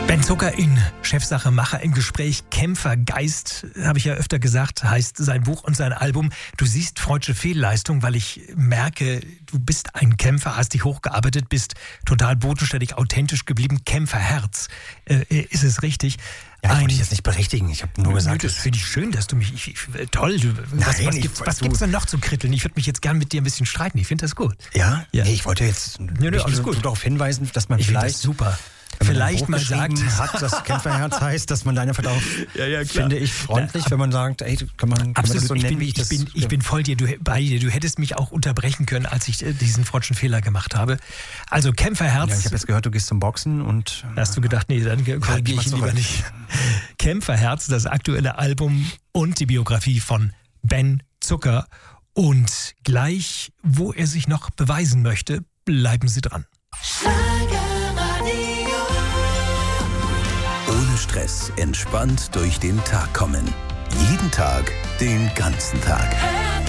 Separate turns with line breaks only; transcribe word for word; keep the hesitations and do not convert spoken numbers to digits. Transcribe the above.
Ben Zucker in Chefsache Macher im Gespräch. Kämpfergeist, habe ich ja öfter gesagt, heißt sein Buch und sein Album. Du siehst freudsche Fehlleistung, weil ich merke, du bist ein Kämpfer, hast dich hochgearbeitet, bist total bodenständig, authentisch geblieben. Kämpferherz, äh, ist es richtig?
Ja, ich wollte dich jetzt nicht berichtigen. Ich habe nur gesagt,
das finde ich schön, dass du mich... Ich, ich, toll, du, was,
Nein,
was
ich-
gibt's, was
du-
gibt's denn noch zu kritteln? Ich würde mich jetzt gern mit dir ein bisschen streiten. Ich finde das gut.
ja?
Ja.
Nee, ich wollte jetzt
nö,
nicht
alles
nur
gut.
darauf hinweisen, dass man
Ich finde das
vielleicht,
super.
wenn man
Vielleicht
ein Buch
mal sagt...
geschrieben hat, dass Kämpferherz heißt, dass man da einfach darauf,
Ja, ja, klar.
finde ich, freundlich, wenn man sagt, ey, kann man, kann man
Absolut,
das so
ich,
nennen,
bin,
wie ich
ich,
das...
bin, ich bin voll dir, du, bei dir. Du hättest mich auch unterbrechen können, als ich äh, diesen freudschen Fehler gemacht habe. Also Kämpferherz,
ja, ich habe jetzt gehört, du gehst zum Boxen und...
da hast du gedacht, nee, dann korrigiere
mal
ich lieber
zurück.
nicht. Kämpferherz, das aktuelle Album und die Biografie von Ben Zucker. Und gleich, wo er sich noch beweisen möchte, bleiben Sie dran.
Ohne Stress, entspannt durch den Tag kommen. Jeden Tag, den ganzen Tag.